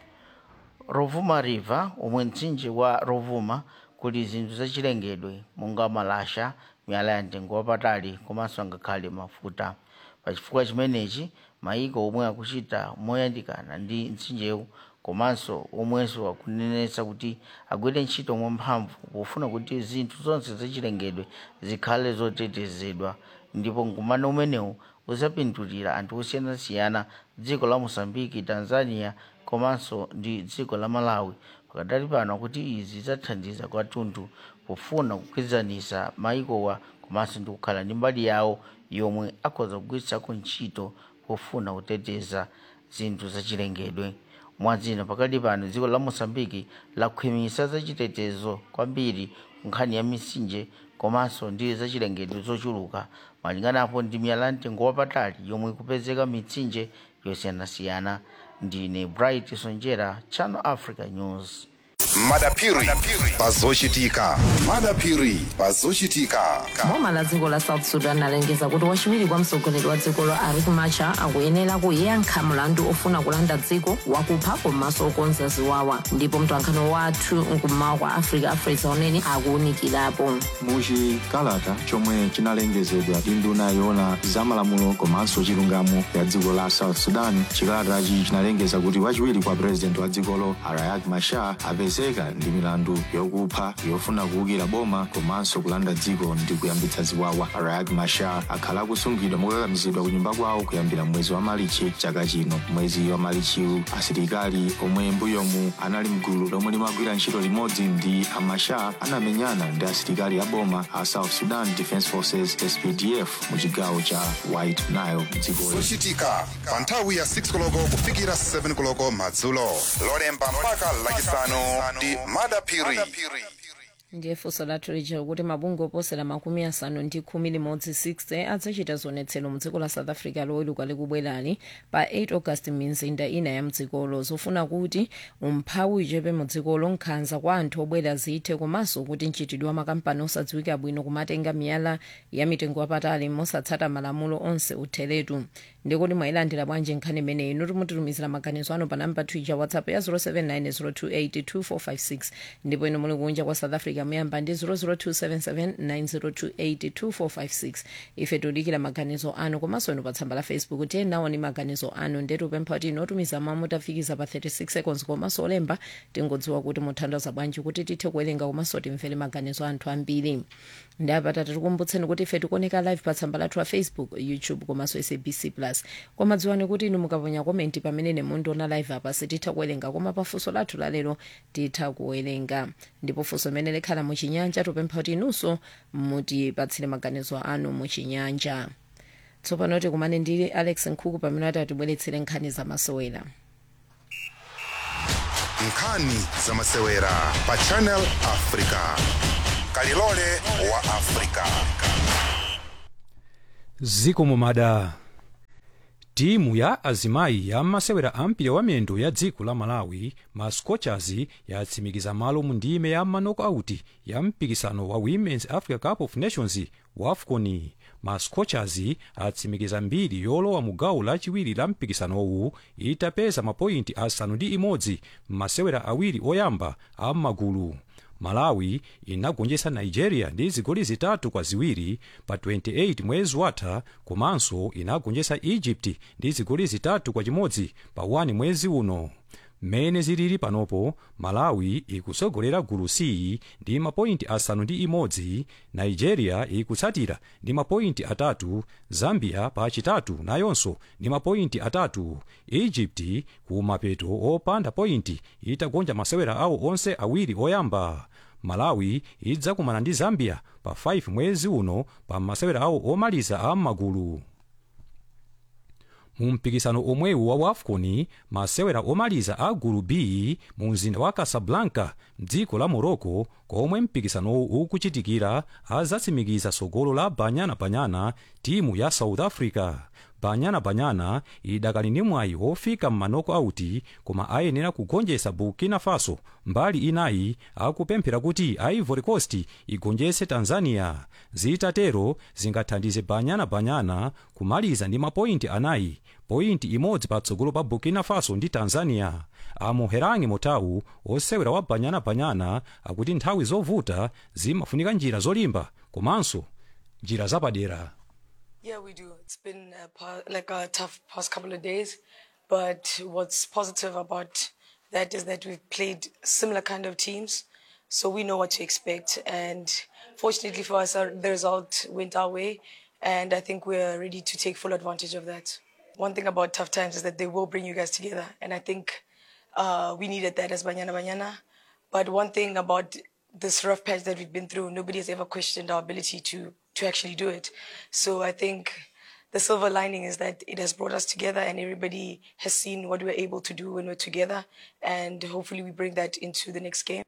Rovuma River omwe mtsinje wa Rovuma kuli zinthu zachilengedwe monga malasha, miyala ya mtengo wapatali komanso angakhale mafuta. Pachifukwa chimenechi maiko omwe akuchita moyandikana ndi mtsinjewu komanso omwenso akunenetsa kuti agwire ntchito mwamphamvu pofuna kuti zinthu zonse zachilengedwe zikhale zotetezedwa. Ndipo mkumano umenewu uzapindulira anthu osiyanasiyana dziko la Mozambique, Tanzania komanso ndi dziko la Malawi. Pakadali pano kuti izi zathandiza kwathunthu pofuna kukwizanisa maikowa komanso ndi kukhala ndi mbali yawo yomwe akhoza kugwiritsako ntchito pofuna kuteteza zinthu zachilengedwe. Mwazina pakadali pano dziko la Mozambique lakhwimisa zachitetezo kwambiri nkhani ya mitsinje komanso ndi zachilengedwe zochuluka malinganapo ndi miyala mtengo wapatali yomwe kupezeka mitsinje yosiyanasiyana. Ndine Bright Sonjera, Channel Africa News. madapiri pazochitika madapiri pazochitika boma la dziko la South Sudan alengeza kuti wachiwiri kwa mtsogoleri wa dziko lo Riek Machar akuyenera kuyankha mlandu ofuna kulanda dziko wakupha komanso okonza ziwawa. Ndipo mtolankhani wathu nkummawa kwa Africa Afresa unene akuwunikirapo muchikalata chomwe chinalengezedwa ndi nduna yoona zamalamulo komanso chilungamo ya dziko la South Sudan. Chikalatachi chinalengeza kuti wachiwiri kwa president wa dzikolo Riek Machar apezeka ndi milandu yokupha, yofuna kuwukira boma komanso kulanda dziko ndi kuyambitsa ziwawa. Riek Machar akhala akusungidwa mokakamizidwa ku nyumba kwawo kuyambira mwezi wa Marichi chaka chino. Mwezi wa Marichiwu asilikali omwe mbuyomu anali mgulu lomwe limagwira ntchito limodzi ndi a Machar anamenyana ndi asilikali a boma a South Sudan Defense Forces S P D F mu chigawo cha White Nile dziko zochitika pa nthawi ya six koloko kufikira seven koloko madzulo lolemba mpaka lachisanu ndi madapiri. ndiye funso lathu lija kuti mabungwe oposera makumi asanu ndi khumi limodzi sixty adzachita zionetsero mu dziko la South Africa loweruka likubwerani pa eight August m'mizinda ina ya mdzikolo zofuna kuti umphawi uchepe mu dzikolo, nkhanza kwa anthu obwera zithe komanso kuti mchitidwe wa makampani osadziwika bwino kumatenga miyala ya mitengo yapatali mosatsata malamulo onse utheretu. ndikuti mwayilandira bwanji nkhani imeneyi inu timutitumizira maganizo anu pa namba twitter WhatsApp ya zero seven nine zero two eight two four five six ndipo inu muli kunja kwa South Africa muyamba ndi zero zero two seven seven nine zero two eight two four five six. ife tudikira maganizo anu komanso inu pa tsamba la Facebook tiye nawo ni maganizo anu ndetu pempha kuti inotumiza mamu tafikiza pa thirty six seconds komanso olemba tingodziwa kuti muthandaza bwanji kuti tithe kuwerenga komanso timvere maganizo anthu ambiri. ndapata tikukumbutseni kuti ife tikuoneka live pa tsamba lathu la Facebook, YouTube komanso S A B C plus. koma dziwani kuti inu mukaponya komenti pamene mundiona live apa sititha kuwerenga koma pafunso lathu lalero titha kuwerenga. ndipo funso limene likhala muchinyanja tupempha kuti inunso mutipatsire maganizo anu muchinyanja. tsopano tikumane ndi Alex Nkhuku pamene atibweretsere nkhani zamasewera. nkhani zamasewera pa Channel Africa. Kalilole wa Africa. zikomo mada. timu ya azimayi ya masewera ampira wa miyendo ya dziko la Malawi ma Scorchers yatsimikiza malo mu ndime ya knockout ya mpikisano wa Women's Africa Cup of Nations wa AFCON. ma Scorchers atsimikiza mbiri yolowa mu gawo lachiwiri la mpikisanowu itapeza mapointi asanu ndi imodzi m'masewera awiri oyamba a magulu. Malawi inagonjetsa Nigeria ndi zigoli zitatu kwa ziwiri pa twenty-eight mwezi watha, komanso inagonjetsa Egypt ndi zigoli zitatu kwa chimodzi pa one mwezi uno. Mmene zilili panopo, Malawi ikusogolera gulu C ndi mapointi asanu ndi imodzi, Nigeria ikutsatira ndi mapointi atatu, Zambia pa chitatu nayonso ndi mapointi atatu, Egypt kumapeto opanda pointi itagonja masewera awo onse awiri oyamba. Malawi idzakumana ndi Zambia pa five mwezi uno pa masewera awo omaliza a magulu. mu mpikisano omwewu wa AFCON, masewera omaliza a gulu B mu mzinda wa Casablanca mdziko la Morocco, komwe mpikisanowu ukuchitikira, azatsimikiza sogolo la Banyana Banyana, timu ya South Africa. Banyana Banyana idakali ndi mwayi wofika m'manoko koma ayenera kugonjetsa Burkina Faso mbali inayi, akupemphera kuti Ivory Coast igonjetse Tanzania. Zitatero zingathandize Banyana Banyana kumaliza ndi mapointi anayi, pointi imodzi patsogolo pa Burkina Faso ndi Tanzania. Amoherangi Motau, osewera wa Banyana Banyana, akuti nthawi zovuta zimafunika njira zolimba komanso njira zapadera. Yeah, we do. It's been a, pa- like a tough past couple of days, but what's positive about that is that we've played similar kind of teams, so we know what to expect. And fortunately for us, our, the result went our way, and I think we're ready to take full advantage of that. One thing about tough times is that they will bring you guys together, and I think uh, we needed that as Banyana Banyana. But one thing about this rough patch that we've been through, nobody has ever questioned our ability to to actually do it. So I think the silver lining is that it has brought us together, and everybody has seen what we're able to do when we're together, and hopefully we bring that into the next game.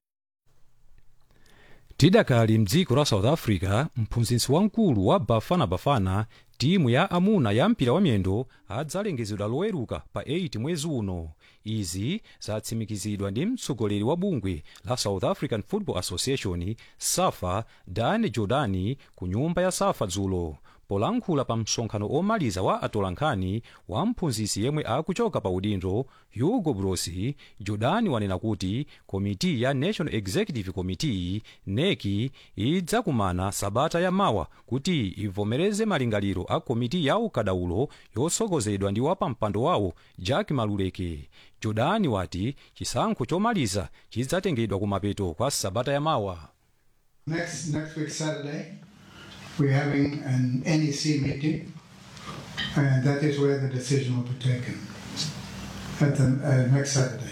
Tidakali mdziko la South Africa, mphunzitsi wamkulu wa Bafana Bafana, timu ya amuna ya mpira wa miyendo, adzalengezedwa loweruka pa eight mwezi uno. Izi zatsimikizidwa ndi mtsogoleri wa bungwe la South African Football Association SAFA, Dan Jordani, ku nyumba ya SAFA dzulo. Polankhula pa msonkhano omaliza wa atolankhani wa mphunzitsi yemwe akuchoka pa udindo, Hugo Broos, Jordani wanena kuti komiti ya National Executive Committee N E C idzakumana sabata ya mawa kuti ivomereze malingaliro a komiti ya ukadaulo yosogozedwa ndi wapampando wawo Jack Maluleke. Jordani wati chisankho chomaliza chidzatengedwa kumapeto kwa sabata ya mawa. Next, next week Saturday, we're having an N E C meeting, and that is where the decision will be taken, at the, uh, next Saturday.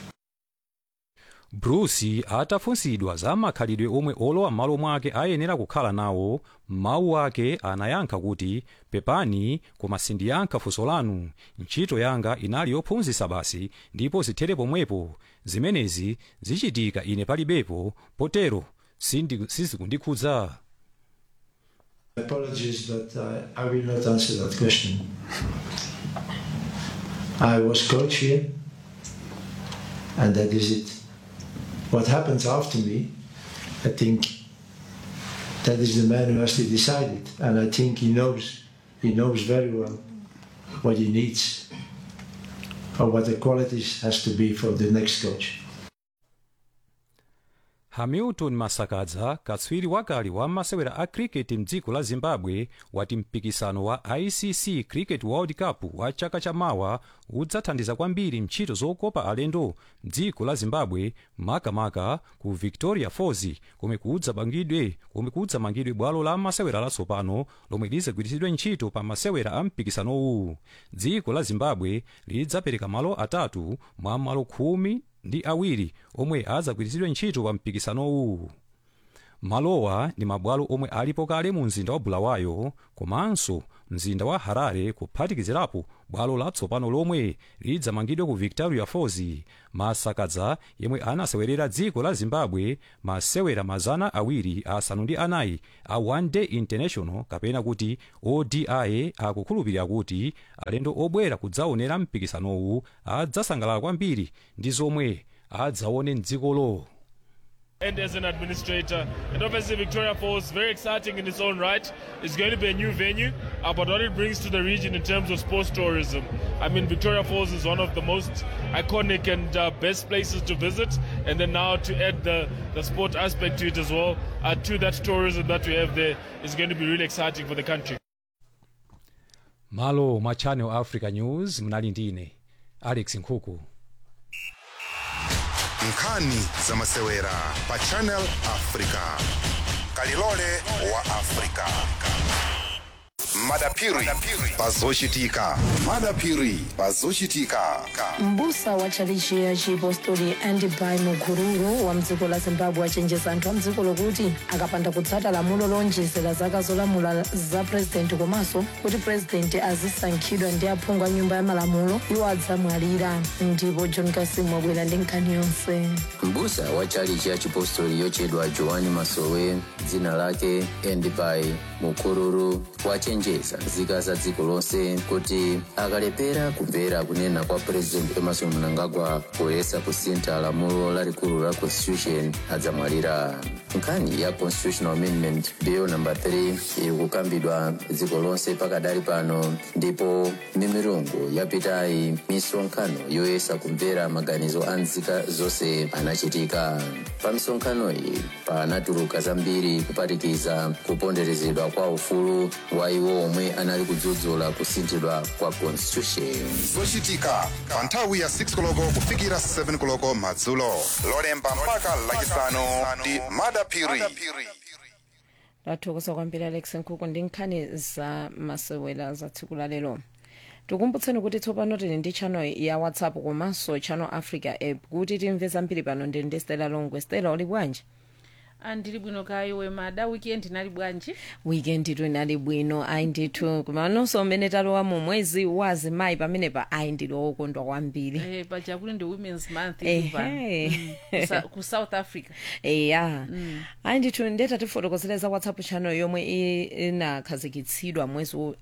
Bruce atafunsidwa za makhalidwe omwe olowa m'malo mwake ayenera kukhala nawo, mawu ake anayankha kuti pepani koma sindiyankha funso lanu, ntchito yanga inali yophunzitsa basi ndipo zithere pomwepo, zimenezi zichitika ine palibepo, potero sizikundikhudza. Apologies, but uh, I will not answer that question. I was coach here, and that is it. What happens after me, I think that is the man who has to decide it, and I think he knows, he knows very well what he needs, or what the qualities has to be for the next coach. Hamilton Masakadza, katswiri wakali wa masewera a cricket mdziko la Zimbabwe, wati mpikisano wa I C C Cricket World Cup wa chaka chamawa udzathandiza kwambiri ntchito zokopa alendo mdziko la Zimbabwe, makamaka ku Victoria Falls, komwe kudzamangidwe komwe kudzamangidwe bwalo la masewera latsopano lomwe lidzagwiritsidwe ntchito pa masewera a mpikisanowu. Dziko la Zimbabwe lidzapereka malo atatu mwa malo khumi ndi awiri omwe adzagwiritsidwe ntchito pa mpikisanowu. malowa ndi mabwalo omwe alipo kale mu mzinda wa bulawayo komanso mzinda wa harare kuphatikizirapo bwalo latsopano lomwe lidzamangidwe ku victoria falls. Masakadza yemwe anasewerera dziko la zimbabwe masewera mazana awiri asanu ndi anayi a one day international kapena kuti O D I akukhulupirira kuti alendo obwera kudzaonera mpikisanowu adzasangalala kwambiri ndi zomwe adzaone mdzikolo. And as an administrator, and obviously Victoria Falls, very exciting in its own right. It's going to be a new venue, uh, but what it brings to the region in terms of sports tourism. I mean, Victoria Falls is one of the most iconic and uh, best places to visit, and then now to add the, the sport aspect to it as well, uh, to that tourism that we have there, is going to be really exciting for the country. Malo ma Channel Africa News, mnali ndine Alex Nkhuku. Nkhani za masewera pa Channel Africa. Kalilole wa Africa. Madapiri pazochitika. Madapiri pazochitika. Mbusa wa chalichi ya chipostori Andibai Mukururu wa mdziko la Zimbabwe achenjeza anthu a mdziko lokuti akapanda kutsata lamulo lonjezera zaka zolamula za president komanso kuti president azisankhidwa ndi aphungu a nyumba ya malamulo iwo adzamwalira. Ndipo John Kasimu wabwera ndi nkhani yonse. Mbusa wa chalichi ya chipostori yochedwa Joani Masowe dzina lake Andibai Mukururu wachenjeza nzika za dziko lonse kuti akalepera kumvera kunena kwa president Emerson Mnangagwa poyesa kusintha lamulo lalikulu la constitution adzamwalira. Nkhani ya constitutional amendment bill number three iri kukambidwa dziko lonse pakadali pano, ndipo mimirungu yapitayi misonkhano yoyesa kumvera maganizo a nzika zonse anachitika. Pa misonkhano iyi panatuluka zambiri kuphatikiza kuponderezedwa kwa ufulu wa iwo omwe anali kudzudzula kusinthidwa kwa constitution. Zochitika pa nthawi ya six koloko kufikira seven koloko madzulo. Lolemba mpaka lachisanu ndi Madapiri. Tathokoza kwambiri Alex Nkhuku ndi nkhani za masewera za tsiku la lero. Tikumbutseni kuti tsopano tili ndi channel ya WhatsApp komanso Channel Africa app kuti timve zambiri pano ndi ndi Stella Longwe. Stella uli bwanji? Andili bwino kayi we mada weekend inali bwanji? Weekend itu inali bwino ayi ndithu kumanonso mmene talowa mu mwezi wa azimayi pamenepa ayi ndili okondwa kwambiri. Eh pachakuli ndi Women's Month kupa mm, ku South Africa. Eya mm. Ayi ndithu ndeta tifotokozereza WhatsApp channel yomwe inakhazikitsidwa mwezi uh,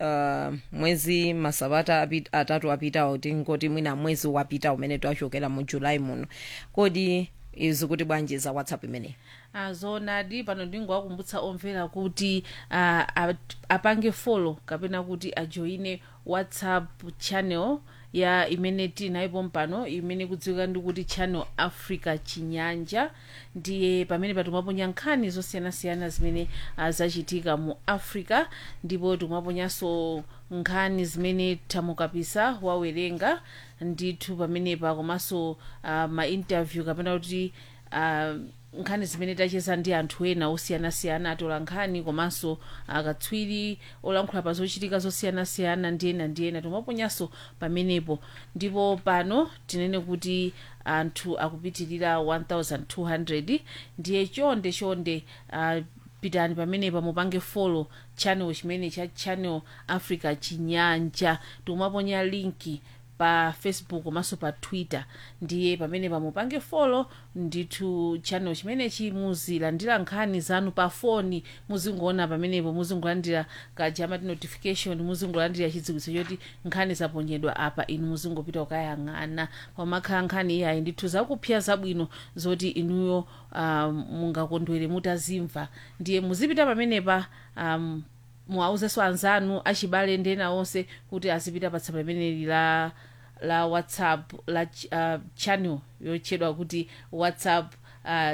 mwezi masabata atatu apitawo tingoti mwina mwezi wapita umene twachokera mu July muno. Kodi izi kuti bwanji za WhatsApp imene? Azonadi pano ndingowakumbutsa omvera kuti uh, apange follow kapena kuti ajoine WhatsApp channel ya imene tinayipo mpano imene kudziwika ndi kuti Channel Africa Chinyanja. Ndiye pamene patumaponya nkhani zosiyanasiyana zimene uh, zachitika mu Africa, ndipo tumaponyanso nkhani zimene tamukapisa wawerenga ndithu pamenepa komanso uh, ma interview kapena kuti uh, nkhani zimene tacheza ndi anthu ena osiyanasiyana atola nkhani komanso akatswiri olankhula pa zochitika zosiyanasiyana ndi ena ndi ena tumaponyanso pamenepo. Ndipo pano tinene kuti anthu akupitirira one thousand two hundred. Ndiye chonde chonde uh, pitani pamenepa mupange follow channel chimene cha Channel Africa Chinyanja. Tumaponya linki pa Facebook komanso pa Twitter. Ndiye pamene pamupange follow ndithu channel chimene chimuzilandira nkhani zanu pa phone, muzingoona pamenepo, muzingolandira kajama notification, muzingolandira chidziwitso choti nkhani zaponyedwa apa, inu muzingopita ukayang'ana pamakhala nkhani iyayi ndithu zakupsya zabwino zoti inuyo um, mungakondwere mutazimva. Ndiye muzipita pamenepa um, muauzeso anzanu achibale ndena onse kuti azipita patsamba limeneli la la WhatsApp la uh, channel yochedwa kuti WhatsApp uh,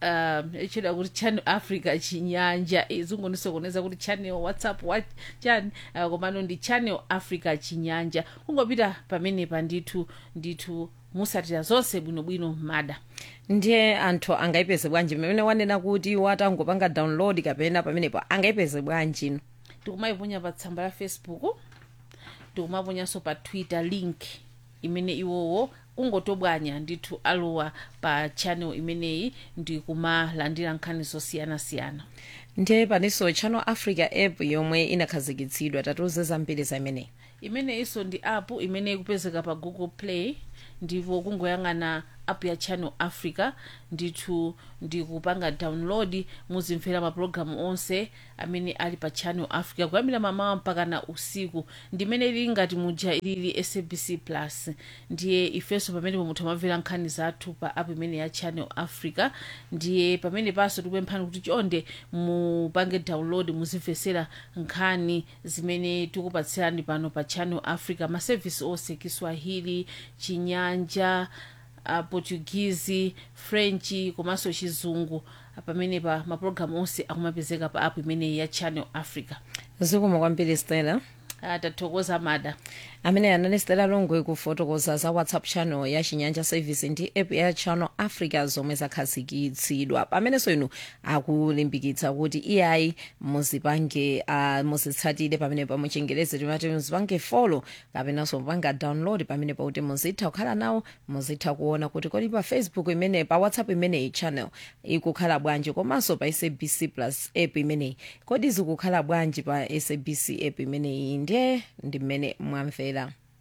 uh, yochedwa kuti Channel Africa Chinyanja. Izungonisokoneza kuti channel WhatsApp wa chan uh, komano ndi Channel Africa Chinyanja. Kungopita pamenepa ndithu ndithu musatira zonse bwinobwino mada. Ndiye anthu angayipeze bwanji pamene wanena kuti watangopanga download kapena pamenepo angayipeze bwanji? Tikumayiponya pa tsamba la Facebook, tikumaponyanso pa Twitter link imene iwowo kungotobwanya ndithu alowa pa channel imeneyi ndi kumalandira nkhani zosiyanasiyana. ndiye paniso Channel Africa app yomwe inakhazikitsidwa tatiuze zambiri za imeneyi. imeneyinso ndi app imene ikupezeka pa Google Play ndipo kungoyang'ana app ya Channel Africa ndithu ndikupanga download muzimvera mapulogalamu onse amene ali pa Channel Africa kuyambira mamawa mpaka na usiku ndimene ili ngati muja ilili S A B C Plus. ndiye ifenso pamene mutha kumvera nkhani zathu pa app imene ya Channel Africa. ndiye pamene paso tikupemphani kuti chonde mupange download muzimvesera nkhani zimene tikupatsirani pano pa Channel Africa, ma service onse Kiswahili, Chinyanja, uh, Portuguese, French komanso Chizungu pamene pa mapulogalamu onse akumapezeka pa app imene ya Channel Africa. zikomo kwambiri Stella. tathokoza mada amene anali Stella Longwe kufotokoza za WhatsApp channel ya Chinyanja service ndi app ya Channel Africa zomwe zakhazikitsidwa pamenenso inu akulimbikitsa kuti iyayi muzipange uh, muzitsatire pamene pa muchingerezi timati muzipange follow kapenanso mupanga download pamene pauti muzitha kukhala nawo muzitha kuona kuti kodi pa Facebook imene pa WhatsApp imene channel ikukhala bwanji komanso pa S A B C Plus app imene kodi zikukhala bwanji pa S A B C app imene ndiye ndi mmene mwamvera.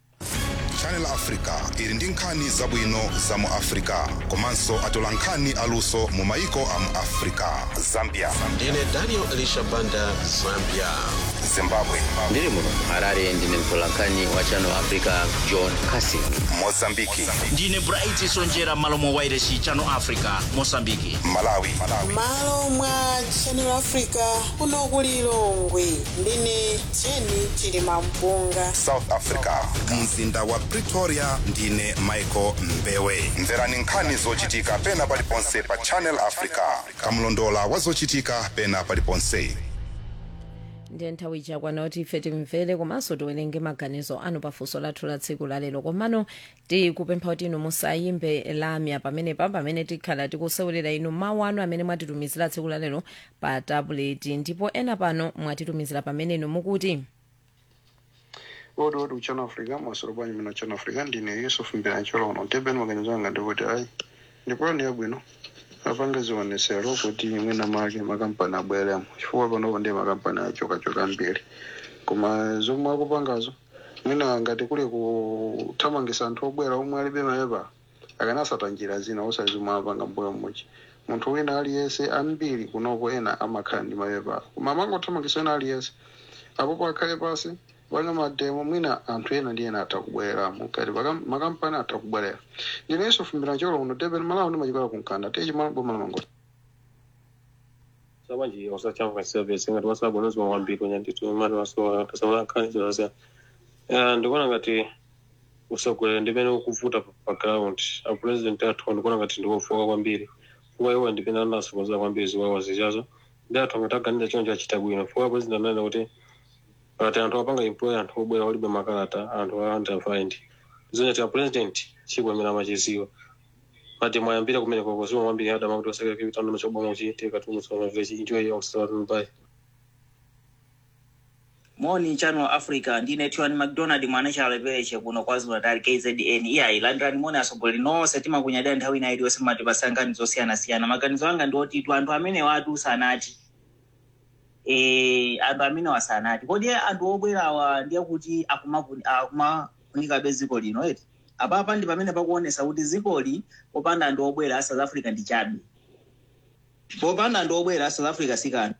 Channel Africa ili ndi nkhani zabwino za mu Africa komanso atola nkhani aluso mu maiko a mu Africa. Zambia ndine Daniel Elisha Banda, Zambia. Zimbabwe ndiri muno Harare ndine mtolankhani wa Channel Africa John Cassick. Mozambiki ndine Bright Sonjera malomo wairesi Channel Africa Mozambiki. Malawi malo mwa Channel Africa kuno kuli Lilongwe ndine Jenny Chilima Mpunga. South Africa mzinda wa Pretoria ndine Michael Mbewe. Mverani nkhani zochitika pena paliponse pa Channel Africa, kamlondola wa zochitika pena paliponse. ndiye nthawi chakwana kuti ife timvere komanso tiwerenge maganizo anu pafunso lathu la tsiku lalero komano tikupempha kuti inu musayimbe lamya pamene pa pamene tikhala tikusewulira inu mawu anu amene mwatitumizira tsiku lalero pa tabuleti ndipo ena pano mwatitumizira pamene inu mukuti Odi odi uchana Afrika masorobanyi mina uchana Afrika ndine Yusuf Mbiranchola ono tebeni maganizo anga ndikuti ayi ndipo ni yabwino apanga zionesero kuti mwina make makampani abweremo chifukwa panopo ndiye makampani achokachoka mbiri koma zomwe akupangazo mwina ngati kuli kuthamangisa anthu obwera omwe alibe mayepa akanasata njira zina osazimwe apanga mbuyo mmodzi munthu wina aliyense ambiri kunoko ena amakhala ndi mayepa koma amangothamangisa ena aliyense apopo akhale pasi wanga mademo mwina anthu ena ndiye ena atakubwera mukati makampani atakubwerera ndineso fumbira cholo uno tebe malawo ndi machikola kunkanda techi mambo malamango sabanji osachamba service ngati wasabona zwa kwambiri kwenye nditu mali waso tasaula khani zosa eh ndikona ngati usagwera ndimene ukuvuta pa ground a president athu ndikona ngati ndikofoka kwambiri fuwa iwo ndipena naso koza kwambiri ziwa wazijazo ndathu ngataganira chonje achita bwino fuwa president anana kuti ati anthu apanga employ anthu obwera walibe makalata anthu underfined zonya cha president chikwamira machiziwa ati mwayambira kumene kwa kuziwa mwambiri ada makuti wasaka kipitano machoboma uchiiteka tumusoma vlechi enjoy your start bye. Moni Channel Africa ndine Tiwani McDonald mwanesha lepereche kuno kwaZulu Natal K Z N iya ilandirani moni asoboli no setima kunyada nthawi ina iliyonse mati basangani zosiyana siyana maganizo anga ndoti tu anthu amene watu sanati eh anthu amene wasanati kodi anthu obwerawa ndiye kuti akuma akuma kunika beziko lino eti apapa ndi pamene pakuonesa kuti zikoli popanda anthu obwera South Africa ndi chabe popanda anthu obwera South Africa sikani.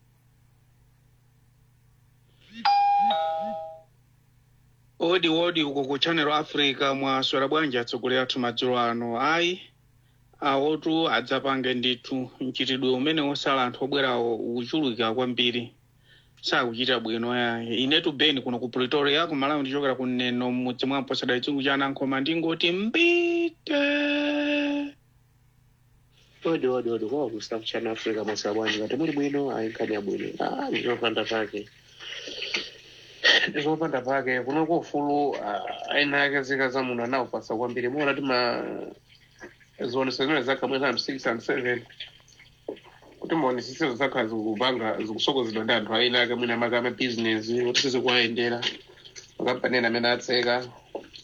Odi odi uko ku Channel Africa mwa swera bwanja atsogolera athu madzulo ano ayi awotu adzapange ndithu mchitidwe umene wosala anthu obwerawo uchuluka kwambiri sakuchita bwino ya inetu beni kuno ku Pretoria ku Malawi ndichokera kuneno mudzi mwa posada chungu cha Nankoma ndingoti mbite. Odi odi odi kwa ku South Channel Africa mwaswera bwanja ngati muli bwino ayinkani ya bwino ah ndizopanda pake ndizopanda pake kuno ku fulu aina yake zika za muno nawo pasa kwambiri mwana tima zone sezone zaka mwezi am six and seven kuti mboni sisi zaka zikubanga zikusokozedwa ndi anthu aina yake mwina makama business kuti sizikuayendera makampani amene atseka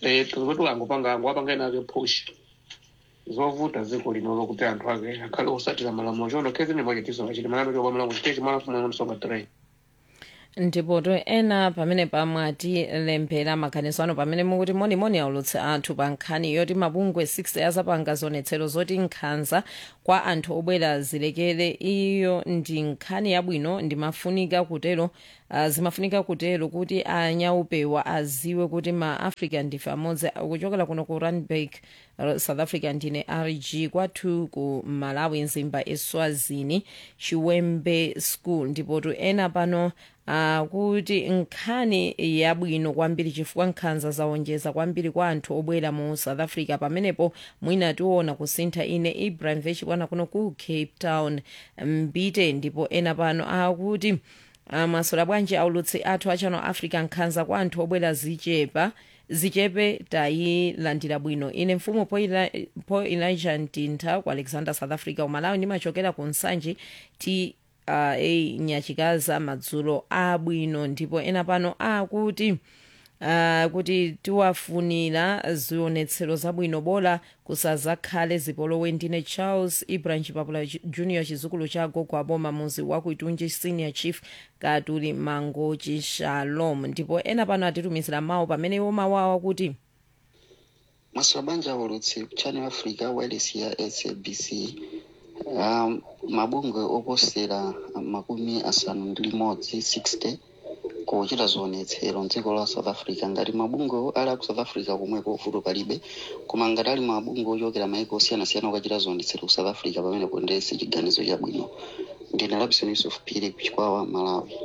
eh tikuti angopanga angopanga nazo push zovuta ziko lino kuti anthu ake akhale osatira malamulo chono kezi ni machitiso achiti malamulo kwa malamulo chitechi malafumu msonga three ndipo to ena pamene pamwati lembera maganizo ano pamene mukuti monimoni aulutse anthu pa nkhani yoti mabungwe six azapanga zionetsero zoti nkhanza kwa anthu obwera zilekere. Iyo ndi nkhani yabwino, ndimafunika kutero uh, zimafunika kutero kuti anyaupewa aziwe kuti ma Africa ndife amodzi. Kuchokera kuno ku Randburg, uh, South Africa, ndine R G kwathu ku Malawi, Nzimba, Eswazini, Chiwembe School. ndipo to ena pano Uh, kuti nkhani yabwino kwambiri chifukwa nkhanza zawonjeza kwambiri kwa anthu obwera mu South Africa. Pamenepo mwina tiona kusintha. Ine Ibrahim Vechikwana kuno ku Cape Town Mbite. ndipo ena pano akuti uh, masola bwanji aulutse athu a Channel Africa, nkhanza kwa anthu obwera zichepa zichepe tayilandira bwino. Ine mfumu po Eli- po Elijah Ntintha ku Alexander, South Africa. Umalawi ndimachokera ku Nsanje ti uh, e nyachikaza madzulo abwino. ndipo ena pano akuti uh, kuti tiwafunira zionetsero zabwino, bola kusazakhale zipolowe. Ndine Charles Ibrahim Chipapula Junior, chizukulu cha gogo aboma muzi wakuitunji, Senior Chief Katuli Mangochi Shalom. ndipo ena pano atitumizira mawu pamene iwo mawu kuti masabanja aulutse Channel Africa wireless ya S A B C. Um, mabungwe oposera makumi asanu ndi limodzi sixty kuchita zionetsero mdziko la South Africa. ngati mabungwe ali aku South Africa komweko vuto palibe, koma ngati ali mabungwe ochokera maiko osiyanasiyana okachita zionetsero ku South Africa pamene kundesi chiganizo chabwino. ndine Robinson Yusuf Phiri kuchikwawa, Malawi.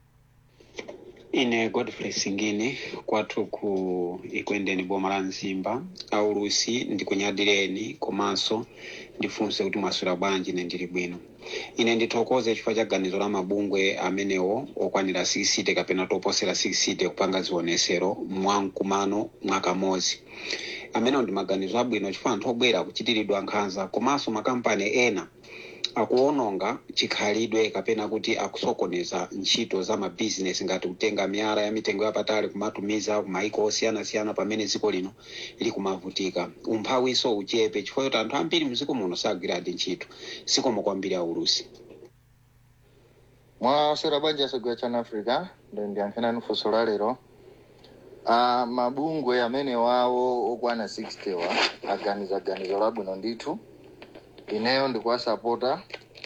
ine Godfrey Singini kwathu ku Ikwendeni boma la Nzimba. Aulusi ndikunyadireni komanso ndifunse kuti mwasula bwanji. ine ndili bwino. ine ndithokoze chifukwa cha ganizo la mabungwe amenewo okwanira sixty kapena toposera sixty kupanga zionetsero mwamkumano mwaka modzi. amenewo ndi maganizo abwino chifukwa anthu obwera kuchitiridwa nkhanza, komanso makampani ena akuononga chikhalidwe kapena kuti akusokoneza ntchito za mabizinesi ngati kutenga miyala ya mitengo yapatali kumatumiza kumaiko osiyanasiyana pamene dziko lino likumavutika. umphawiso uchepe chifukwa choti anthu ambiri mdziko muno sagwiradi ntchito. sikomo kwambiri aulusi. mwasera banja asogwa Channel Africa ndo ndiyankhena funso la lero. Uh, mabungwe amene wawo okwana sixty wa aganiza ganizo labwino ndithu. ineyo ndikuwasapota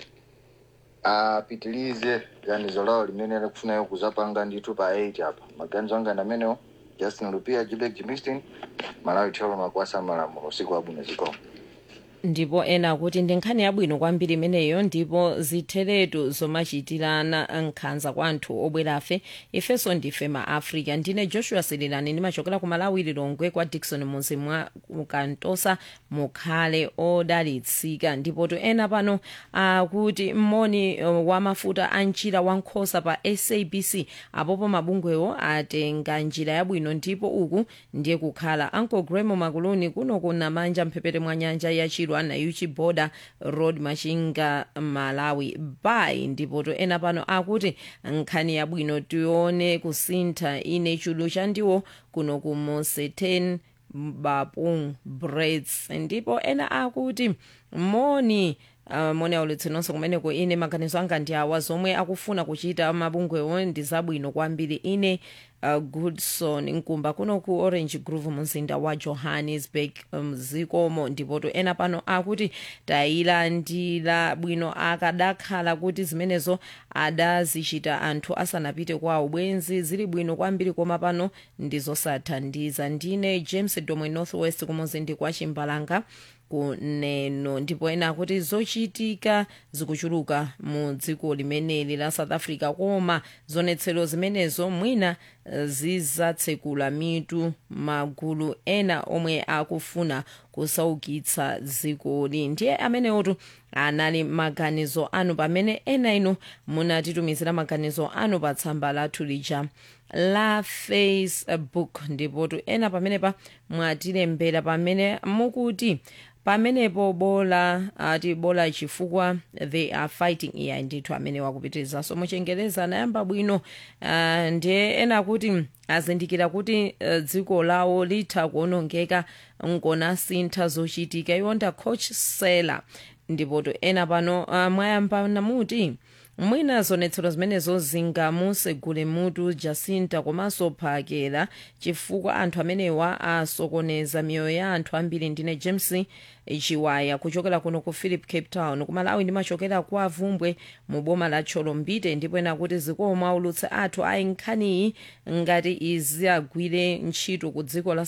apitilize ganizo lawo limene akufunayo kuzapanga ndithu pa eight apa. maganizo anga ndamenewo. Justin Lupia, Jibek Jimistin, Malawi Cholo makwasa malamulo. usiku wabwino zikomo. ndipo ena kuti ndi nkhani yabwino kwambiri imeneyo, ndipo zitheretu zomachitirana nkhanza kwa anthu obwerafe. ifenso ndife ma Africa. ndine Joshua Sililani ndimachokera ku Malawi Lilongwe kwa Dickson muzi mwa Kantosa, mukhale odalitsika. ndipo to ena pano akuti mmoni uh, wa mafuta a njira wa nkhosa pa S A B C apopo mabungwewo atenga njira yabwino, ndipo uku ndiye kukhala. Uncle Gremo Makuluni kuno kuna manja mphepete mwa nyanja ya Chilwa na Uchi Border Road, Machinga, Malawi Bay. ndipo to ena pano akuti nkhani yabwino tione kusintha. ine chulu chandiwo kuno ku Moseten Bapung Braids. ndipo ena akuti moni Uh, moni aulutse nonse kumeneko. ine maganizo anga ndi awa, zomwe akufuna kuchita mabungwewo ndi zabwino kwambiri. ine uh, Goodson Nkumba kuno ku Orange Grove mzinda wa Johannesburg mzikomo. um, ndipo to ena pano akuti tayilandira bwino, akadakhala kuti zimenezo adazichita anthu asanapite kwa ubwenzi zili bwino kwambiri, koma pano ndizosathandiza. ndine James Domwe Northwest kumuzindi kwa Chimbalanga kuneno. ndipo ena kuti zochitika zikuchuluka mu dziko limeneli la South Africa, koma zionetsero zimenezo mwina zizatsekula mitu magulu ena omwe akufuna kusaukitsa dzikoli. ndiye amenewotu anali maganizo anu, pamene ena inu munatitumizira maganizo anu pa tsamba lathu lija la Facebook. ndipo tu ena pamenepa mwatilembera pamene mukuti pamenepo bola ati bola chifukwa they are fighting iya ndithu amene wakupitiriza so muchengereza anayamba bwino uh, ndiye ena kuti azindikira kuti uh, dziko lawo litha kuonongeka ngona sintha zochitika yonda coach Sela ndipo to ena pano uh, mwayamba namuti mwina zonetsero zimenezo zingamusegule mutu Jacinta komanso phakela chifukwa anthu amenewa asokoneza miyoyo ya anthu ambiri. Ndine James Chiwaya kuchokera kuno ku Philip Cape Town kumalawi ndimachokera kwa Vumbwe mu boma la Cholombite ndipo ena kuti zikoma ulutse athu ayi nkhaniyi ngati izi agwire ntchito ku dziko la